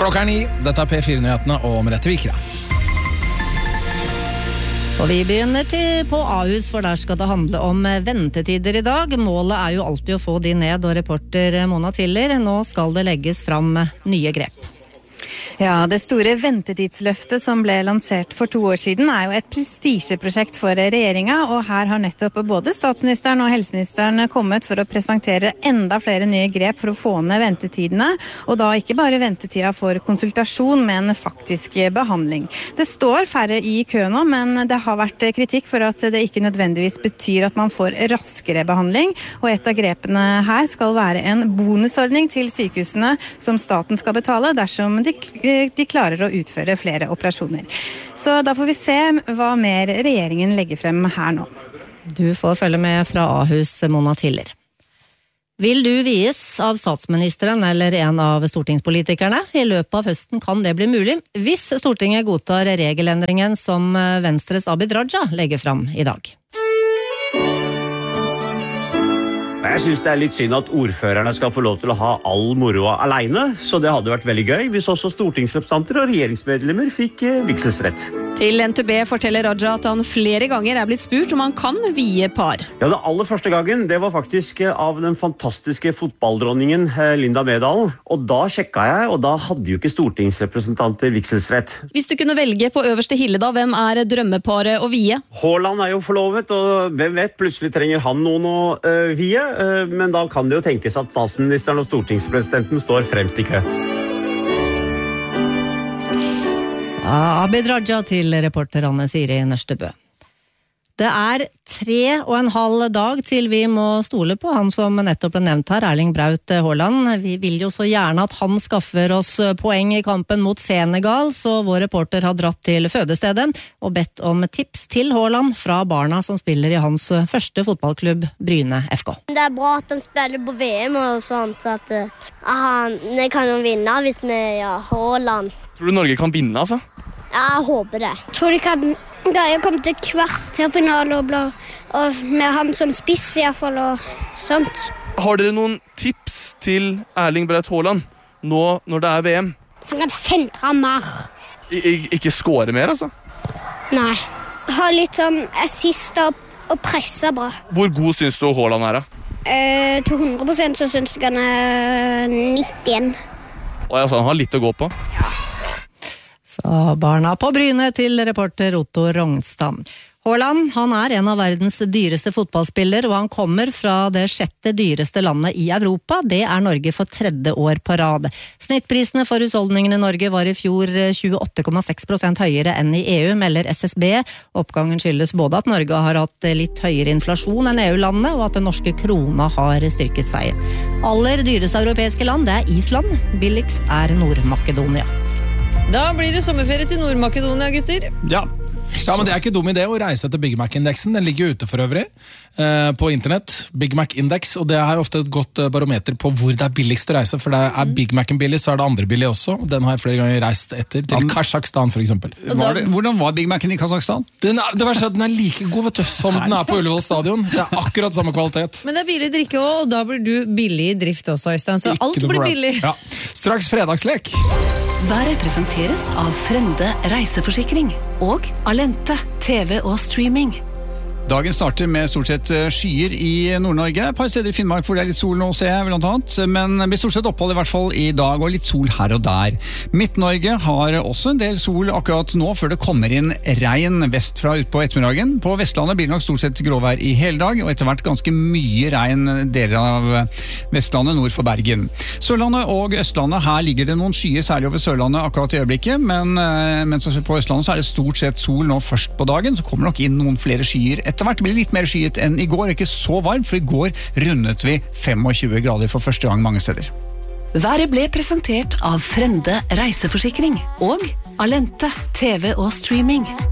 Klokka 9, dette P4-nyhetene og Merete Vikra. Og vi begynner på Ahus, for der skal det handle om ventetider i dag. Målet jo alltid å få de ned, og reporter Mona Tiller, nå skal det legges fram nye grep. Ja, det store ventetidsløftet som ble lansert for 2 år siden jo et prestisjeprosjekt for regjeringa, og her har nettopp både statsministeren og helseministeren kommet for å presentere enda flere nye grep for å få ned ventetidene, og da ikke bare ventetida for konsultasjon, men faktisk behandling. Det står færre i kø nå, men det har vært kritikk for at det ikke nødvendigvis betyr at man får raskere behandling, og et av grepene her skal være en bonusordning til sykehusene som staten skal betale dersom de klarer å utføre flere operasjoner. Så da får vi se hva mer regjeringen legger frem her nå. Du får følge med fra Ahus, Mona Tiller. Vil du vies av statsministeren eller en av stortingspolitikerne? I løpet av høsten kan det bli mulig, hvis Stortinget godtar regelendringen som Venstres Abid Raja legger fram i dag. Jeg synes det litt synd at ordførerne skal få lov til å ha all moroa alene, så det hadde vært veldig gøy hvis også stortingsrepresentanter og regjeringsmedlemmer fikk vigselsrett. Til NTB forteller Raja at han flere ganger blitt spurt om han kan vie par. Ja, det aller første gangen, det var faktisk av den fantastiske fotballdronningen Linda Medalen, og da sjekket jeg, og da hadde jo ikke stortingsrepresentanter vigselsrett. Hvis du kunne velge på øverste hylle da, hvem drømmeparet å vie? Haaland jo forlovet, og hvem vet, plutselig trenger han noen å vie, men da kan det jo tenkes at statsministeren og stortingspresidenten står fremst i kø. Abid Raja til reporter Anne Siri Nørstebø. Det 3,5 dag til vi må stole på han som nettopp ble nevnt her, Erling Braut Haaland. Vi vil jo så gjerne at han skaffer oss poeng i kampen mot Senegal, så vår reporter har dratt til fødestedet og bedt om tips til Haaland fra barna som spiller i hans første fotballklubb, Bryne FK. Det bra at han spiller på VM og sånt, at han kan jo vinne hvis vi gjør Haaland. Tror du Norge kan vinne, altså? Ja, jeg håper det. Jeg tror de kan komme til kvartfinale og med han som spiss i hvert fall og sånt. Har dere noen tips til Erling Braut Haaland nå når det VM? Han kan sentre mer. Ikke score mer, altså? Nei. Ha litt sånn assist og presse bra. Hvor god synes du Haaland da? Til 100% så synes jeg han 91. Og altså, han har litt å gå på. Ja. Så barna på Bryne til reporter Otto Rongstad. Haaland, han en av verdens dyreste fotballspiller, og han kommer fra det 6. dyreste landet i Europa. Det Norge for 3. år på rad. Snittprisene for husholdningene i Norge var i fjor 28,6% høyere enn i EU, melder SSB. Oppgangen skyldes både at Norge har hatt litt høyere inflasjon enn EU-landene, og at den norske krona har styrket seg. Aller dyreste europeiske land, det Island. Billigst Nord-Makedonia. Da blir det sommerferie til Nord-Makedonia, gutter. Ja, men det ikke dum idé å reise etter Big Mac-indeksen. Den ligger ute for øvrig på internett, Big Mac-indeks, og det jo ofte et godt barometer på hvor det billigst å reise, for det Big Mac'en billig, så det andre billig også. Den har jeg flere ganger reist etter, til Kazakhstan for eksempel. Hvordan var Big Mac'en i Kazakhstan? Det verste at den like god, vet du, som den på Ullevål stadion. Det akkurat samme kvalitet. Men det billig drikke også, og da blir du billig i drift også, Øystein, så alt blir billig. Ja. Straks fredagslek. Været presenteres av Frende reiseforsikring og Alente TV og streaming. Dagen starter med stort sett skyer i Nord-Norge. Et par steder i Finnmark hvor det litt sol nå, ser jeg blant annet. Men det blir stort sett opphold i hvert fall i dag, og litt sol her og der. Midt-Norge har også en del sol akkurat nå, før det kommer inn regn vestfra ut på ettermiddagen. På Vestlandet blir det nok stort sett gråvær i hele dag, og etter hvert ganske mye regn deler av Vestlandet nord for Bergen. Sørlandet og Østlandet, her ligger det noen skyer, særlig over Sørlandet akkurat i øyeblikket, men mens på Østlandet så det stort sett sol nå først på dagen, så kommer nok inn noen flere skyer. Etter hvert blir det litt mer skyet enn i går, ikke så varmt, for i går rundet vi 25 grader for første gang mange steder. Været ble presentert av Frende reiseforsikring og Alente TV og streaming.